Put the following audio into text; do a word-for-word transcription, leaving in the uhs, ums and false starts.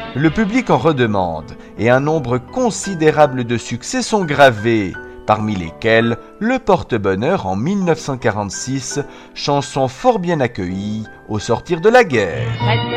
Le public en redemande et un nombre considérable de succès sont gravés, parmi lesquels Le Porte-Bonheur en mille neuf cent quarante-six, chanson fort bien accueillie au sortir de la guerre.